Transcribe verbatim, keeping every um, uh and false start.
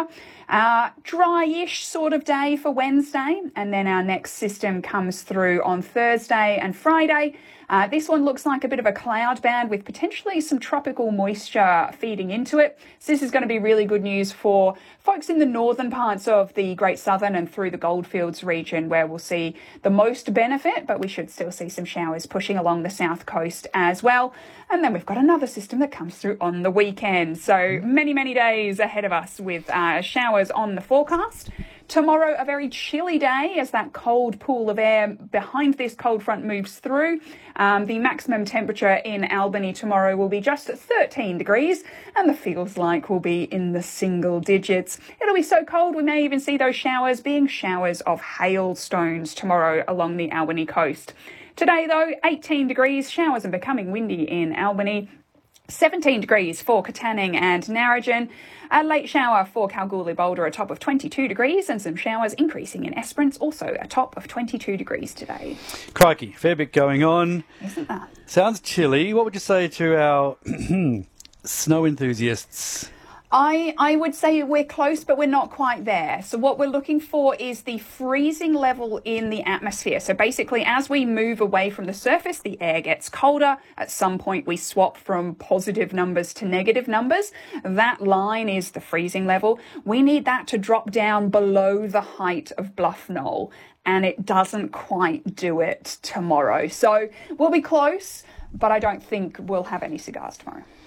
Uh, dry-ish sort of day for Wednesday, and then our next system comes through on Thursday and Friday. Uh, this one looks like a bit of a cloud band with potentially some tropical moisture feeding into it. So this is going to be really good news for folks in the northern parts of the Great Southern and through the Goldfields region, where we'll see the most benefit, but we should still see some showers pushing along the south coast as well. And then we've got another system that comes through on the weekend. So many, many days ahead of us with uh, showers on the forecast. Tomorrow, a very chilly day as that cold pool of air behind this cold front moves through. Um, the maximum temperature in Albany tomorrow will be just thirteen degrees, and the feels like will be in the single digits. It'll be so cold we may even see those showers being showers of hailstones tomorrow along the Albany coast. Today, though, eighteen degrees, showers and becoming windy in Albany. seventeen degrees for Katanning and Narrogin. A late shower for Kalgoorlie Boulder, a top of twenty-two degrees, and some showers increasing in Esperance, also a top of twenty-two degrees today. Crikey, fair bit going on. Isn't that? Sounds chilly. What would you say to our snow enthusiasts? I, I would say we're close, but we're not quite there. So what we're looking for is the freezing level in the atmosphere. So basically, as we move away from the surface, the air gets colder. At some point, we swap from positive numbers to negative numbers. That line is the freezing level. We need that to drop down below the height of Bluff Knoll, and it doesn't quite do it tomorrow. So we'll be close, but I don't think we'll have any cigars tomorrow.